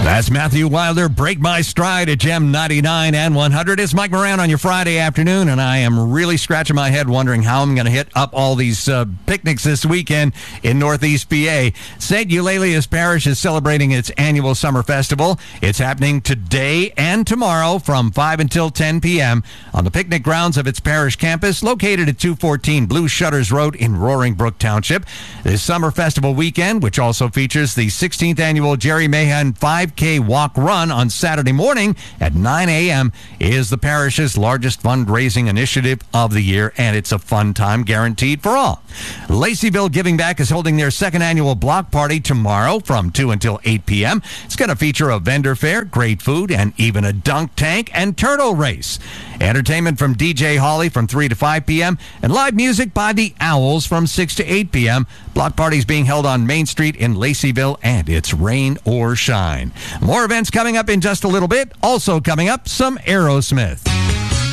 That's Matthew Wilder, Break My Stride at Gem 99 and 100. It's Mike Moran on your Friday afternoon, and I am really scratching my head wondering how I'm going to hit up all these picnics this weekend in Northeast PA. St. Eulalius Parish is celebrating its annual summer festival. It's happening today and tomorrow from 5 until 10 p.m. on the picnic grounds of its parish campus located at 214 Blue Shutters Road in Roaring Brook Township. This summer festival weekend, which also features the 16th annual Jerry Mahan 5K Walk Run on Saturday morning at 9 a.m., is the parish's largest fundraising initiative of the year, and it's a fun time guaranteed for all. Laceyville Giving Back is holding their second annual block party tomorrow from 2 until 8 p.m. It's going to feature a vendor fair, great food, and even a dunk tank and turtle race. Entertainment from DJ Holly from 3 to 5 p.m. and live music by the Owls from 6 to 8 p.m. Block parties being held on Main Street in Laceyville, and it's rain or shine. More events coming up in just a little bit. Also coming up, some Aerosmith.